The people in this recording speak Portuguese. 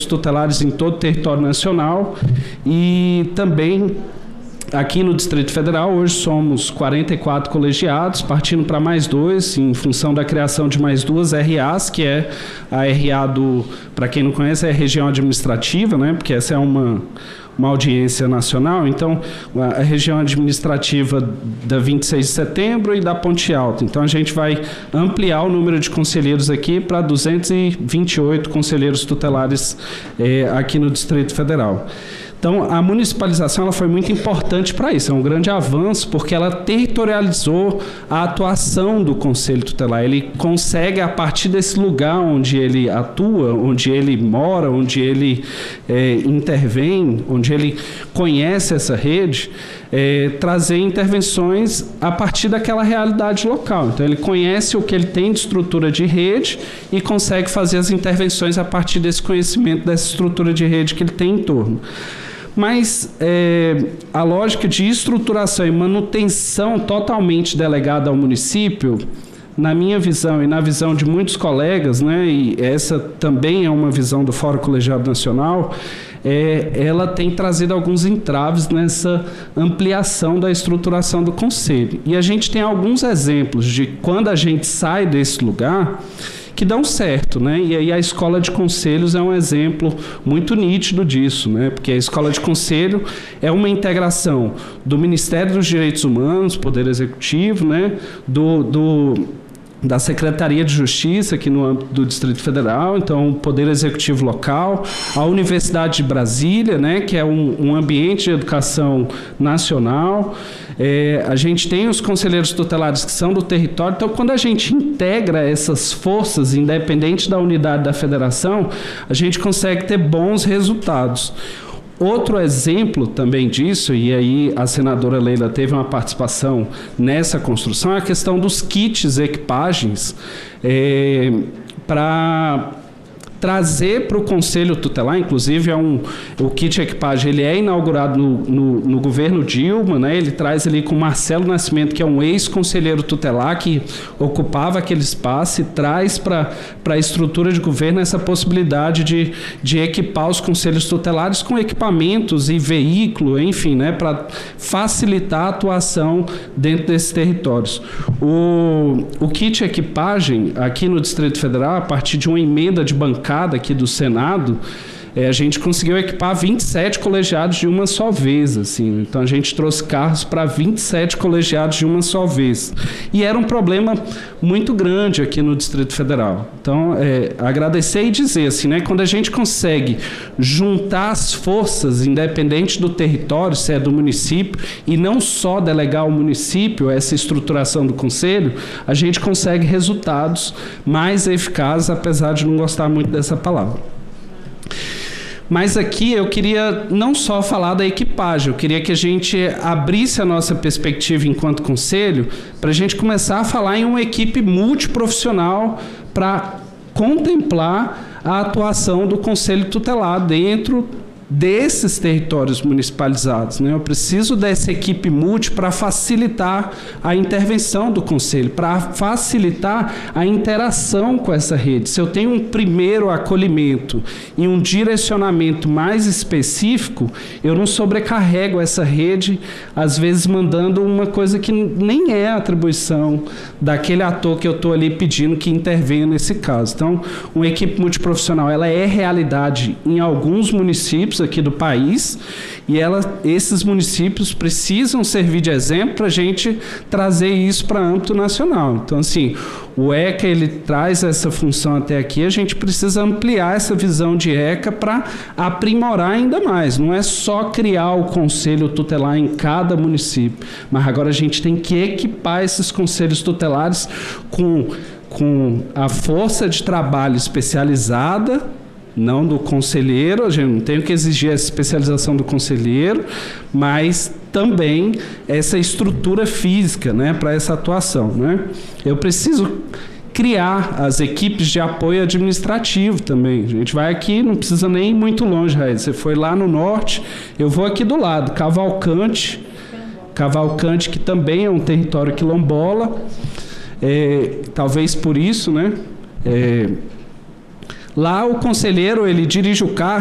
tutelares em todo o território nacional e também aqui no Distrito Federal. Hoje somos 44 colegiados, partindo para mais 2, em função da criação de mais 2 RAs, que é a RA para quem não conhece, é a região administrativa, né, porque essa é uma audiência nacional. Então, a região administrativa da 26 de setembro e da Ponte Alta. Então, a gente vai ampliar o número de conselheiros aqui para 228 conselheiros tutelares aqui no Distrito Federal. Então, a municipalização ela foi muito importante para isso, é um grande avanço, porque ela territorializou a atuação do Conselho Tutelar. Ele consegue, a partir desse lugar onde ele atua, onde ele mora, onde ele intervém, onde ele conhece essa rede, trazer intervenções a partir daquela realidade local. Então, ele conhece o que ele tem de estrutura de rede e consegue fazer as intervenções a partir desse conhecimento, dessa estrutura de rede que ele tem em torno. Mas a lógica de estruturação e manutenção totalmente delegada ao município, na minha visão e na visão de muitos colegas, né, e essa também é uma visão do Fórum Colegiado Nacional, ela tem trazido alguns entraves nessa ampliação da estruturação do Conselho. E a gente tem alguns exemplos de quando a gente sai desse lugar que dão certo, né? E aí a Escola de Conselhos é um exemplo muito nítido disso, né? Porque a Escola de Conselho é uma integração do Ministério dos Direitos Humanos, Poder Executivo, né? Da Secretaria de Justiça, aqui no âmbito do Distrito Federal, então o Poder Executivo local, a Universidade de Brasília, né, que é um ambiente de educação nacional. A gente tem os conselheiros tutelares que são do território. Então, quando a gente integra essas forças, independente da unidade da federação, a gente consegue ter bons resultados. Outro exemplo também disso, e aí a senadora Leila teve uma participação nessa construção, é a questão dos kits equipagens para trazer para o Conselho Tutelar. Inclusive o kit equipagem ele é inaugurado no governo Dilma, né? Ele traz ali com Marcelo Nascimento, que é um ex-conselheiro tutelar que ocupava aquele espaço, e traz para a estrutura de governo essa possibilidade de equipar os conselhos tutelares com equipamentos e veículo, enfim, né? Para facilitar a atuação dentro desses territórios. O kit equipagem aqui no Distrito Federal, a partir de uma emenda de bancada aqui do Senado, a gente conseguiu equipar 27 colegiados de uma só vez, assim. Então a gente trouxe carros para 27 colegiados de uma só vez. E era um problema muito grande aqui no Distrito Federal. Então, agradecer e dizer assim, né, quando a gente consegue juntar as forças, independente do território, se é do município, e não só delegar ao município essa estruturação do conselho, a gente consegue resultados mais eficazes, apesar de não gostar muito dessa palavra. Mas aqui eu queria não só falar da equipagem, eu queria que a gente abrisse a nossa perspectiva enquanto conselho para a gente começar a falar em uma equipe multiprofissional para contemplar a atuação do Conselho Tutelar dentro desses territórios municipalizados, né? Eu preciso dessa equipe multi para facilitar a intervenção do Conselho, para facilitar a interação com essa rede. Se eu tenho um primeiro acolhimento e um direcionamento mais específico, eu não sobrecarrego essa rede, às vezes mandando uma coisa que nem é atribuição daquele ator que eu estou ali pedindo que intervenha nesse caso. Então, uma equipe multiprofissional, ela é realidade em alguns municípios aqui do país, e esses municípios precisam servir de exemplo para a gente trazer isso para âmbito nacional. Então, assim, o ECA ele traz essa função até aqui, a gente precisa ampliar essa visão de ECA para aprimorar ainda mais. Não é só criar o conselho tutelar em cada município, mas agora a gente tem que equipar esses conselhos tutelares com a força de trabalho especializada, não do conselheiro. A gente não tem que exigir essa especialização do conselheiro, mas também essa estrutura física, né, para essa atuação, né? Eu preciso criar as equipes de apoio administrativo também. A gente vai aqui, não precisa nem ir muito longe, Raíssa. Você foi lá no norte, eu vou aqui do lado, Cavalcante, que também é um território quilombola, talvez por isso, né? Lá o conselheiro, ele dirige o carro,